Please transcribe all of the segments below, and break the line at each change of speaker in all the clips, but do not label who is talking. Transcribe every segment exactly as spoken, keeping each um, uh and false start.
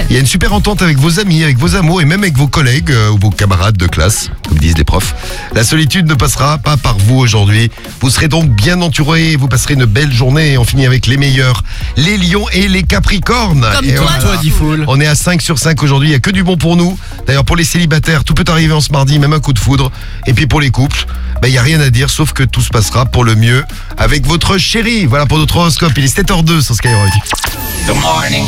Il y a une super entente avec vos amis, avec vos amours et même avec vos collègues euh, ou vos camarades de classe, comme disent les profs. La solitude ne passera pas par vous aujourd'hui. Vous serez donc bien entourés, vous passerez une belle journée et on finit avec les meilleurs, les lions et les capricornes.
Comme
et
toi,
voilà.
toi, Diffoul.
On est à cinq sur cinq aujourd'hui, il n'y a que du bon pour nous. D'ailleurs, pour les célibataires, tout peut arriver en ce mardi, même un coup de foudre. Et puis pour les couples, ben, il n'y a rien à dire, sauf que tout se passera pour le mieux avec votre chérie. Voilà pour notre horoscope, il est sept heures deux sur Skyrock.
The morning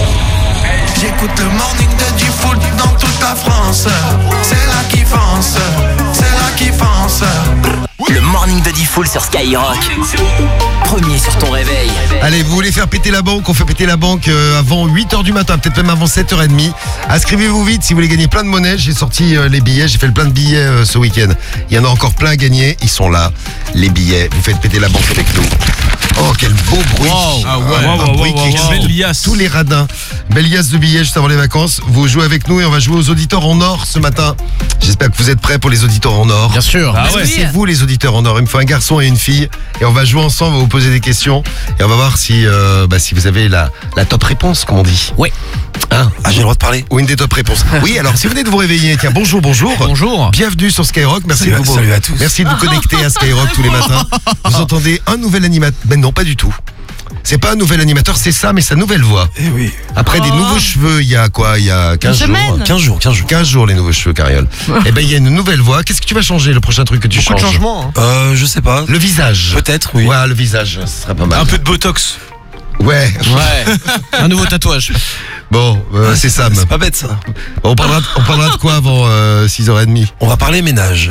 J'écoute le morning de Diffoul dans toute la France. C'est là qui fonce, c'est là qui fonce.
Le morning de Diffoul sur Skyrock. Premier sur ton réveil.
Allez, vous voulez faire péter la banque? On fait péter la banque euh, avant huit heures du matin, peut-être même avant sept heures trente. Inscrivez-vous vite si vous voulez gagner plein de monnaie. J'ai sorti euh, les billets, j'ai fait le plein de billets euh, ce week-end. Il y en a encore plein à gagner, ils sont là, les billets. Vous faites péter la banque avec nous. Oh, quel beau bruit.
Wow.
Ah ouais,
Wow,
un
wow,
bruit
wow,
qui
wow,
excite
belle liasse.
tous les radins. Belle liasse de billets juste avant les vacances. Vous jouez avec nous et on va jouer aux auditeurs en or ce matin. J'espère que vous êtes prêts pour les auditeurs en or.
Bien sûr.
Ah ouais. C'est vous les auditeurs en or. Il me faut un garçon et une fille et on va jouer ensemble, on va vous poser des questions et on va voir si, euh, bah, si vous avez la, la top réponse, comme on dit.
Oui.
Hein?
Ah, j'ai le droit de parler?
Ou une des top réponses. Oui, alors si vous venez de vous réveiller, tiens, bonjour, bonjour.
Bonjour.
Bienvenue sur Skyrock. Merci,
Salut,
de vous,
salut à tous.
merci de vous connecter à Skyrock tous les matins. Vous entendez un nouvel animateur. Ben non, pas du tout. C'est pas un nouvel animateur, c'est ça, mais sa nouvelle voix.
Eh oui.
Après des nouveaux cheveux, il y a quoi? Il y a quinze jours.
semaine.
quinze jours, quinze jours.
quinze jours les nouveaux cheveux, Cariole. Eh ben il y a une nouvelle voix. Qu'est-ce que tu vas changer, le prochain truc que tu
Beaucoup de
changes?
changements. Hein.
Euh, je sais pas.
Le visage.
Peut-être, oui.
Ouais, le visage, ce serait pas mal.
Un peu de botox.
Ouais.
Ouais. Un nouveau tatouage.
Bon, euh, c'est Sam.
C'est pas bête, ça.
On parlera, de, on parlera de quoi avant euh, six heures trente?
On va parler ménage.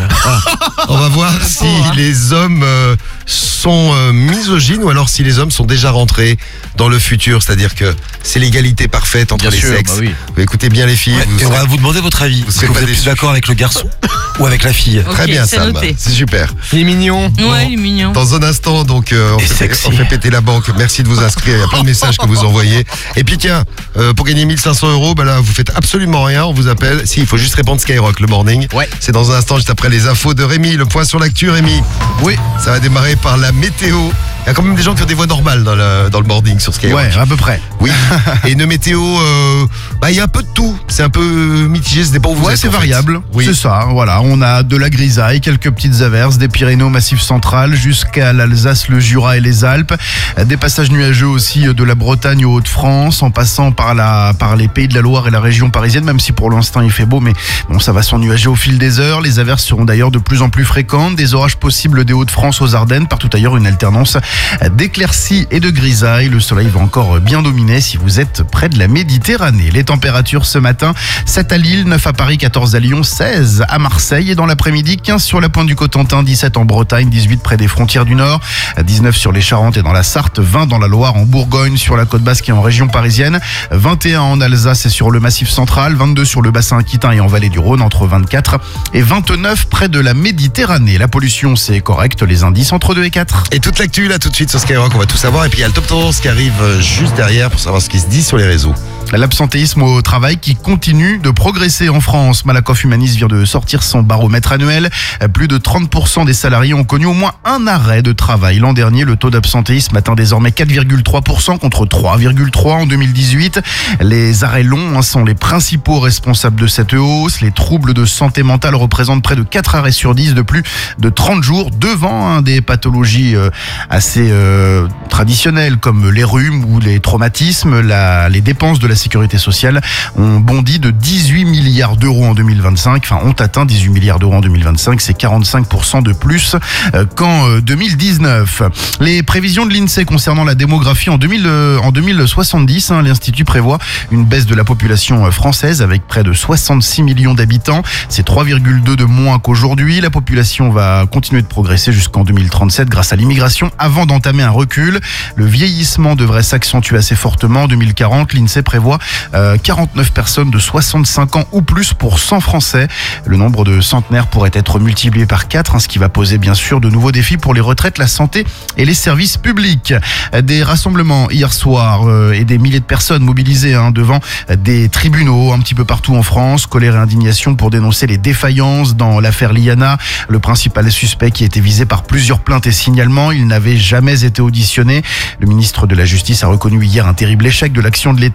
On va voir si les hommes euh, sont euh, misogynes ou alors si les hommes sont déjà rentrés dans le futur. C'est-à-dire que c'est l'égalité parfaite entre
Bien
les
sûr,
sexes.
bah oui.
Vous écoutez bien les filles.
Ouais,
vous
et on
serez-
va vous demander votre avis.
Vous
Est-ce
serez
que
pas
vous êtes plus
déçus.
d'accord avec le garçon ou avec la fille?
Très
Ok,
bien,
c'est
Sam.
noté.
C'est super.
Il est mignon.
Ouais, il est mignon.
Dans un instant, donc, euh, on,
Et
fait,
sexy.
on fait péter la banque. Merci de vous inscrire. Il y a plein de messages que vous envoyez. Et puis, tiens, euh, pour gagner mille cinq cents euros, bah là, vous faites absolument rien. On vous appelle. Si, il faut juste répondre Skyrock, le morning.
Ouais.
C'est dans un instant, juste après les infos de Rémi. Le point sur l'actu, Rémi.
Oui.
Ça va démarrer par la météo. Il y a quand même des gens qui ont des voix normales dans le, dans le morning sur Skyrock.
Ouais, à peu près.
Oui. Et une météo, euh, bah, il y a un peu de tout. C'est un peu mitigé. Ça dépend où vous
Ouais,
êtes.
c'est
en fait.
variable.
Oui.
C'est ça. Voilà, on a de la grisaille, quelques petites averses, des Pyrénées au Massif central jusqu'à l'Alsace, le Jura et les Alpes. Des passages nuageux aussi de la Bretagne aux Hauts-de-France, en passant par la par les Pays de la Loire et la région parisienne. Même si pour l'instant il fait beau, mais bon, ça va s'ennuager au fil des heures. Les averses seront d'ailleurs de plus en plus fréquentes. Des orages possibles des Hauts-de-France aux Ardennes. Partout ailleurs, une alternance d'éclaircies et de grisaille. Le soleil va encore bien dominer si vous êtes près de la Méditerranée. Les températures ce matin, sept à Lille, neuf à Paris, quatorze à Lyon, seize à Marseille. Et dans l'après-midi, quinze sur la pointe du Cotentin, dix-sept en Bretagne, dix-huit près des frontières du Nord, dix-neuf sur les Charentes et dans la Sarthe, vingt dans la Loire, en Bourgogne, sur la côte basque et en région parisienne, vingt et un en Alsace et sur le Massif central, vingt-deux sur le bassin aquitain et en vallée du Rhône, entre vingt-quatre et vingt-neuf près de la Méditerranée. La pollution, c'est correct. Les indices entre deux et quatre.
Et toute l'actu là tout de suite sur Skyrock, on va tout savoir. Et puis il y a le top tendance qui arrive euh, juste derrière pour savoir ce qui se dit sur les réseaux.
L'absentéisme au travail qui continue de progresser en France. Malakoff Humanis vient de sortir son baromètre annuel. Plus de trente pour cent des salariés ont connu au moins un arrêt de travail. L'an dernier, le taux d'absentéisme atteint désormais quatre virgule trois pour cent contre trois virgule trois pour cent en deux mille dix-huit. Les arrêts longs hein, sont les principaux responsables de cette hausse. Les troubles de santé mentale représentent près de quatre arrêts sur dix de plus de trente jours devant hein, des pathologies euh, assez euh, traditionnelles comme les rhumes ou les traumatismes. La, les dépenses de la sécurité sociale ont bondi de dix-huit milliards d'euros en deux mille vingt-cinq. Enfin, ont atteint dix-huit milliards d'euros en deux mille vingt-cinq. C'est quarante-cinq pour cent de plus euh, qu'en euh, deux mille dix-neuf. Les prévisions de l'INSEE concernant la démographie en deux mille, euh, en deux mille soixante-dix, hein, l'Institut prévoit une baisse de la population française avec près de soixante-six millions d'habitants. C'est trois virgule deux de moins qu'aujourd'hui. La population va continuer de progresser jusqu'en deux mille trente-sept grâce à l'immigration avant d'entamer un recul. Le vieillissement devrait s'accentuer assez fortement. En deux mille quarante, l'INSEE prévoit euh, quarante-neuf personnes de soixante-cinq ans ou plus pour cent Français. Le nombre de centenaires pourrait être multiplié par quatre, hein, ce qui va poser bien sûr de nouveaux défis pour les retraites, la santé et les services publics. Des rassemblements hier soir euh, et des milliers de personnes mobilisées hein, devant des tribunaux un petit peu partout en France. Colère et indignation pour dénoncer les défaillances dans l'affaire Liana. Le principal suspect qui a été visé par plusieurs plaintes et signalements, il n'avait jamais été auditionné. Le ministre de la Justice a reconnu hier un terrible échec de l'action de l'État. Gérald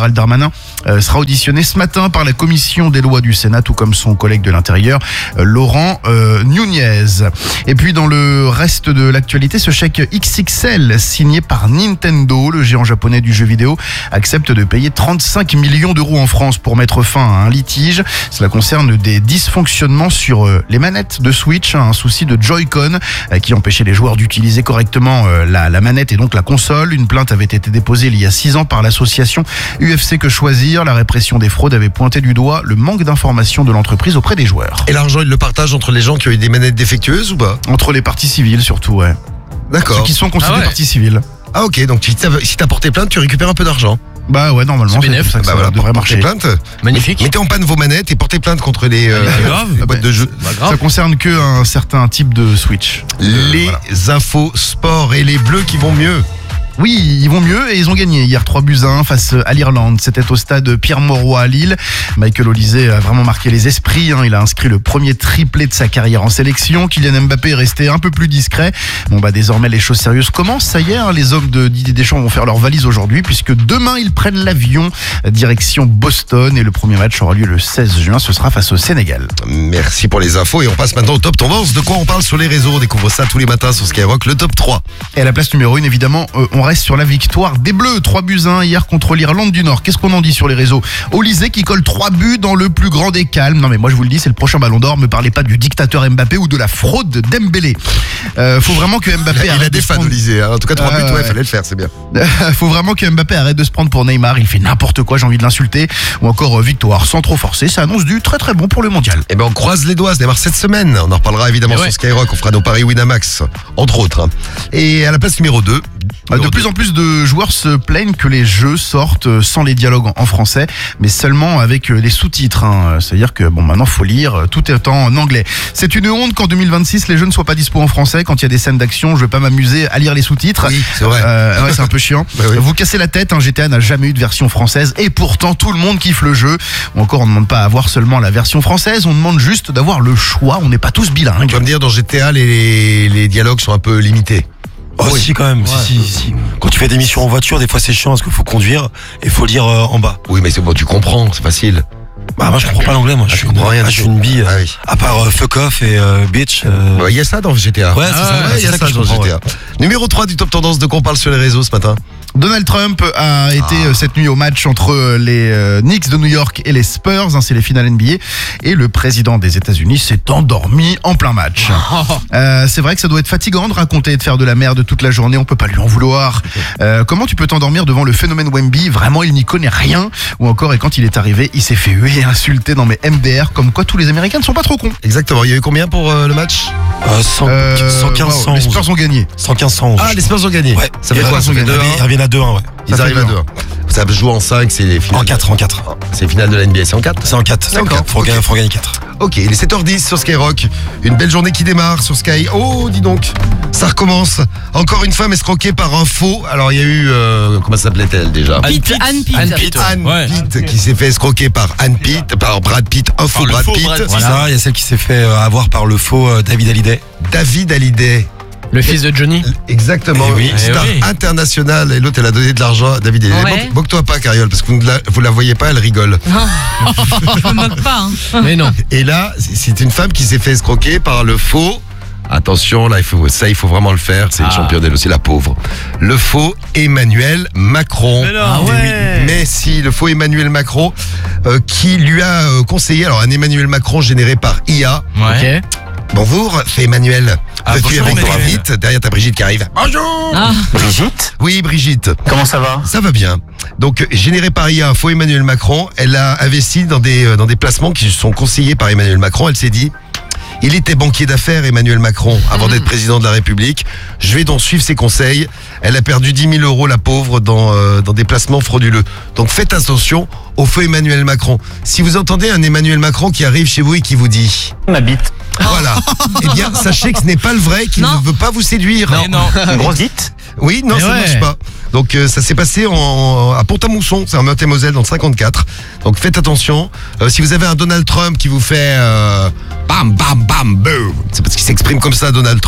Gérald Darmanin euh, sera auditionné ce matin par la commission des lois du Sénat, tout comme son collègue de l'Intérieur, euh, Laurent euh, Nunez. Et puis dans le reste de l'actualité, ce chèque X X L signé par Nintendo, le géant japonais du jeu vidéo, accepte de payer trente-cinq millions d'euros en France pour mettre fin à un litige. Cela concerne des dysfonctionnements sur euh, les manettes de Switch, hein, un souci de Joy-Con euh, qui empêchait les joueurs d'utiliser correctement euh, la, la manette et donc la console. Une plainte avait été déposée il y a six ans par l'association U F C Que Choisir. La répression des fraudes avait pointé du doigt le manque d'information de l'entreprise auprès des joueurs.
Et l'argent, il le partage entre les gens qui ont eu des manettes défectueuses ou pas?
Entre les parties civiles surtout, ouais.
D'accord.
Ceux qui sont considérés
Ah ouais.
parties civiles.
Ah ok, donc si t'as si t'as porté plainte, tu récupères un peu d'argent.
Bah ouais, normalement,
C'est
c'est
bénef.
comme ça que
Bah
ça
voilà,
devrait
donc portez
marcher.
plainte.
Magnifique.
Mettez en panne vos manettes et portez plainte contre les, euh,
C'est grave.
les boîtes de jeux.
Pas
Ça
grave.
concerne que un certain type de Switch.
Les infos sport et les bleus qui vont mieux.
Oui, ils vont mieux et ils ont gagné hier trois buts à un face à l'Irlande. C'était au stade Pierre-Mauroy à Lille. Michael Olysée a vraiment marqué les esprits, hein. Il a inscrit le premier triplé de sa carrière en sélection. Kylian Mbappé est resté un peu plus discret. Bon bah désormais les choses sérieuses commencent. Ça y est, hein, les hommes de Didier Deschamps vont faire leur valise aujourd'hui puisque demain ils prennent l'avion direction Boston et le premier match aura lieu le seize juin. Ce sera face au Sénégal.
Merci pour les infos et on passe maintenant au top tendance. De quoi on parle sur les réseaux? On découvre ça tous les matins sur Skyrock, le top trois.
Et à la place numéro un, évidemment, euh, on reste sur la victoire des Bleus. trois buts à un hier contre l'Irlande du Nord. Qu'est-ce qu'on en dit sur les réseaux? Olysée qui colle trois buts dans le plus grand des calmes. Non mais moi je vous le dis, c'est le prochain Ballon d'Or. Me parlez pas du dictateur Mbappé ou de la fraude de Dembélé. Euh, faut vraiment que Mbappé
Il a
arrête
des
de se
fans
prendre...
Olysée, hein. En tout cas trois
Ouais,
buts, ouais,
ouais.
fallait le faire, c'est bien.
faut vraiment que Mbappé arrête de se prendre pour Neymar. Il fait n'importe quoi, j'ai envie de l'insulter. Ou encore euh, victoire sans trop forcer. Ça annonce du très très bon pour le mondial.
Eh ben on croise les doigts, ça démarre cette semaine. On en reparlera évidemment
Eh ouais.
sur Skyrock, on fera nos paris Winamax, entre autres. hein. Et à la place numéro deux.
De plus en plus de joueurs se plaignent que les jeux sortent sans les dialogues en français, mais seulement avec les sous-titres. Hein. C'est-à-dire que bon, maintenant faut lire, tout est en anglais. C'est une honte qu'en deux mille vingt-six les jeux ne soient pas dispo en français. Quand il y a des scènes d'action, je vais pas m'amuser à lire les sous-titres.
Oui, c'est vrai.
Euh, ouais, c'est un peu chiant.
Bah oui.
Vous cassez la tête, hein, G T A n'a jamais eu de version française et pourtant tout le monde kiffe le jeu. Ou encore on ne demande pas à avoir seulement la version française, on demande juste d'avoir le choix. On n'est pas tous bilingues.
Tu vas me dire, dans G T A, les, les dialogues sont un peu limités.
Oh
Oui.
si quand même, si, si, si. Quand tu fais des missions en voiture, des fois c'est chiant parce qu'il faut conduire et faut lire euh, en bas.
Oui, mais c'est bon, tu comprends, c'est facile.
Bah moi je comprends pas l'anglais, moi je suis, une,
comprends rien
ah,
du
je suis
tout.
une bille.
Ah oui.
À part euh, fuck off et euh, bitch. euh,
Il y a ça dans G T A.
Ouais, c'est
Ah,
ça,
ouais,
c'est
il y a
ça
ça
que je
dans
comprends,
G T A. Numéro trois du top tendance, de quoi on parle sur les réseaux ce matin?
Donald Trump a été euh, cette nuit au match entre les euh, Knicks de New York et les Spurs, hein, c'est les finales N B A, et le président des États-Unis s'est endormi en plein match. Euh, c'est vrai que ça doit être fatigant de raconter et de faire de la merde toute la journée, on peut pas lui en vouloir. Euh, comment tu peux t'endormir devant le phénomène Wemby? Vraiment, il n'y connaît rien. Ou encore, et quand il est arrivé, il s'est fait huer et insulter dans mes M D R, comme quoi tous les Américains ne sont pas trop cons.
Exactement, il y a eu combien pour euh, le match?
euh, cent,
Euh,
cent quinze,
wow,
cent
les
onze.
Spurs ont gagné.
cent quinze, cent onze.
Ah, les Spurs ont gagné.
Ouais.
Ça fait
Ils
quoi? Ça fait
reviennent-
deux
Ils reviennent à deux un, ouais.
Ils
Ça
arrivent
fait
à
deux
deux. Ça joue en cinq, c'est les finales.
En quatre, en quatre.
C'est les finales de la N B A, c'est en quatre.
C'est en quatre.
C'est en quatre.
Faut,
Ok.
gagner, faut gagner quatre.
Ok, il est sept heures dix sur Skyrock. Une belle journée qui démarre sur Sky. Oh, dis donc, ça recommence. Encore une femme escroquée par un faux. Alors, il y a eu, euh, comment s'appelait-elle déjà?
Anne
Pitt, Anne Pitt.
Anne Pitt.
Anne
Ouais.
Pitt, qui s'est fait escroquer par Anne Pitt, par Brad Pitt, un faux
le
Brad
faux
Pitt.
Brad Pitt.
C'est ça, il y a celle qui s'est fait euh, avoir par le faux euh, David Hallyday.
David Hallyday.
Le fils de Johnny.
Exactement,
Eh oui,
une star
eh oui.
internationale. Et l'autre, elle a donné de l'argent à David Hallyday.
Ouais.
Moque- Moque-toi pas, Cariole, parce que vous ne la, vous la voyez pas, elle rigole.
Je me moque pas. Hein.
Mais non.
Et là, c'est- c'est une femme qui s'est fait escroquer par le faux. Attention, là, il faut, ça, il faut vraiment le faire. C'est une
Ah.
championne, c'est la pauvre. Le faux Emmanuel Macron.
Mais non.
Ah
Ah
oui.
ouais.
Mais si, le faux Emmanuel Macron, euh, qui lui a euh, conseillé, alors un Emmanuel Macron généré par I A.
Ok.
Bonjour, c'est Emmanuel.
Ah,
Veux-tu
bonjour,
avec toi
Emmanuel.
vite? Derrière ta Brigitte qui arrive. Bonjour.
Ah,
Brigitte.
Oui, Brigitte.
Comment ça va?
Ça va bien. Donc, généré par I A, un faux Emmanuel Macron, elle a investi dans des, euh, dans des placements qui sont conseillés par Emmanuel Macron. Elle s'est dit, il était banquier d'affaires, Emmanuel Macron, avant d'être président de la République. Je vais donc suivre ses conseils. Elle a perdu dix mille euros, la pauvre, dans, euh, dans des placements frauduleux. Donc, faites attention au faux Emmanuel Macron. Si vous entendez un Emmanuel Macron qui arrive chez vous et qui vous dit,
Ma bite.
voilà, eh bien, sachez que ce n'est pas le vrai, qu'il
Non.
ne veut pas vous séduire.
Mais non.
Une grosse bite?
Oui, non,
Mais
ça ne
ouais.
marche pas. Donc euh, ça s'est passé en, à Pont-à-Mousson, c'est en Meurthe-et-Moselle dans le cinquante-quatre. Donc faites attention. Euh, si vous avez un Donald Trump qui vous fait euh, bam, bam, bam, boom, c'est parce qu'il s'exprime comme ça, Donald Trump.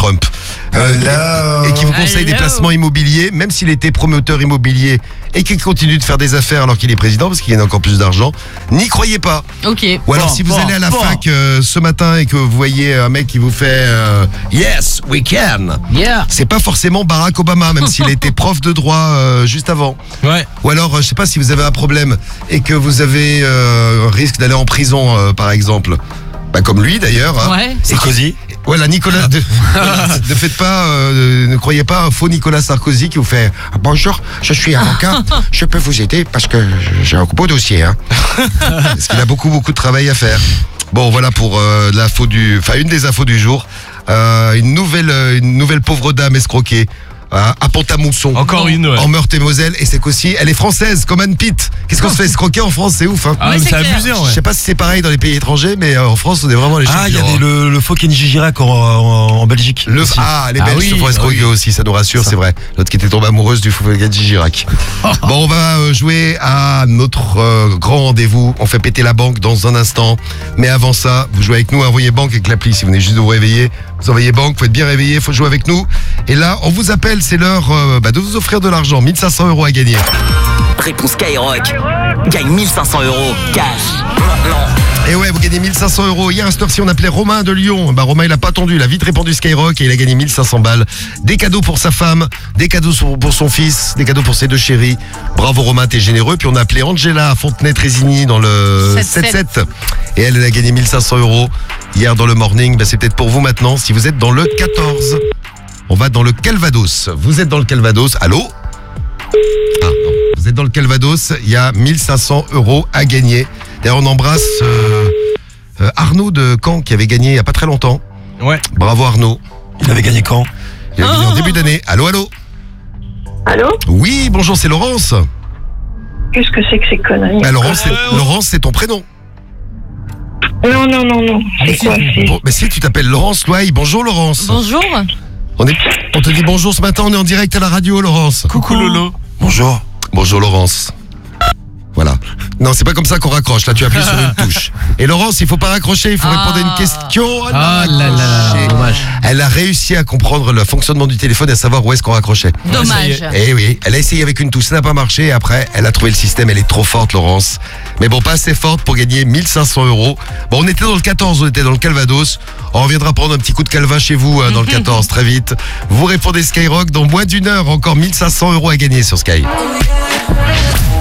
euh, et qui vous conseille des
Hello.
placements immobiliers, même s'il était promoteur immobilier et qu'il continue de faire des affaires alors qu'il est président parce qu'il gagne encore plus d'argent. N'y croyez pas.
Ok.
Ou alors
Bon,
si vous
bon,
allez à la
bon.
fac euh, ce matin et que vous voyez un mec qui vous fait euh, Yes, we can.
Yeah.
C'est pas forcément Barack Obama, même s'il était prof de droit euh, juste avant.
Ouais.
Ou alors, euh, je sais pas si vous avez un problème et que vous avez euh, un risque d'aller en prison, euh, par exemple. Bah, comme lui d'ailleurs. hein.
Ouais.
Sarkozy.
Voilà, Nicolas. de- ne faites pas, euh, ne croyez pas un faux Nicolas Sarkozy qui vous fait ah, bonjour, je suis avocat, je peux vous aider parce que j'ai un beau dossier. Hein. Parce qu'il a beaucoup, beaucoup de travail à faire. Bon, voilà pour euh, l'info du, enfin une des infos du jour. Euh, une nouvelle, euh, une nouvelle pauvre dame escroquée. À à Pont-à-Mousson.
Encore une, ouais.
En Meurthe-et-Moselle. Et c'est qu'aussi, elle est française, comme Anne Pitt. Qu'est-ce qu'on se fait escroquer en France? C'est ouf, hein.
Ah,
Ouais,
mais
c'est
c'est
clair.
amusant, ouais.
Je sais pas si c'est pareil dans les pays étrangers, mais euh, en France, on est vraiment les
Ah, il y
champions,
avait
hein.
le, le faux Kenji Girac en, en, en Belgique.
Le,
aussi.
ah, les
Ah
Belges
oui,
se font
ah
escroquer
oui.
aussi, ça nous rassure, c'est vrai. L'autre qui était tombée amoureuse du fou Kenji Girac. Bon, on va euh, jouer à notre euh, grand rendez-vous. On fait péter la banque dans un instant. Mais avant ça, vous jouez avec nous, envoyez banque avec l'appli. Si vous venez juste de vous réveiller, vous envoyez banque, faut être bien réveillé, faut jouer avec nous. Et là, on vous appelle, c'est l'heure euh, bah, de vous offrir de l'argent. mille cinq cents euros à gagner.
Réponse Skyrock. Gagne mille cinq cents euros. Cash. Maintenant.
Et ouais, vous gagnez mille cinq cents euros. Hier, à cette heure-ci, on appelait Romain de Lyon. Bah, Romain, il a pas attendu. Il a vite répondu Skyrock et il a gagné mille cinq cents balles. Des cadeaux pour sa femme, des cadeaux sur- pour son fils, des cadeaux pour ses deux chéris. Bravo Romain, t'es généreux. Puis on a appelé Angela à Fontenay-Trésigny dans le
sept
sept sept. Et elle, elle a gagné mille cinq cents euros. Hier dans le morning, bah, c'est peut-être pour vous maintenant. Si vous êtes dans le quatorze, on va dans le Calvados. Vous êtes dans le Calvados. Allô? Ah, non. Vous êtes dans le Calvados, il y a mille cinq cents euros à gagner. D'ailleurs, on embrasse euh, euh, Arnaud de Caen qui avait gagné il n'y a pas très longtemps.
Ouais.
Bravo Arnaud.
Il avait gagné quand?
Il a gagné en début d'année. Allô, allô?
Allô?
Oui, bonjour, c'est Laurence.
Qu'est-ce que c'est que ces conneries?
Ah, Laurence, c'est, Laurence, c'est ton prénom.
Non, non, non, non. C'est quoi? C'est...
Bon, mais si tu t'appelles Laurence, Louaille, bonjour Laurence.
Bonjour.
On, est, on te dit bonjour ce matin, on est en direct à la radio Laurence.
Coucou Lolo.
Bonjour.
Bonjour Laurence. Voilà. Non, c'est pas comme ça qu'on raccroche. Là, tu appuies sur une touche. Et Laurence, il faut pas raccrocher. Il faut
Ah.
répondre à une question. Elle a
Ah là là là,
raccroché.
dommage.
Elle a réussi à comprendre le fonctionnement du téléphone et à savoir où est-ce qu'on raccrochait.
Dommage.
Eh oui, elle a essayé avec une touche, ça n'a pas marché. Et après, elle a trouvé le système. Elle est trop forte, Laurence. Mais bon, pas assez forte pour gagner mille cinq cents euros. Bon, on était dans le quatorze, on était dans le Calvados. On reviendra prendre un petit coup de calva chez vous euh, dans le quatorze très vite. Vous répondez Skyrock dans moins d'une heure. Encore mille cinq cents euros à gagner sur Sky.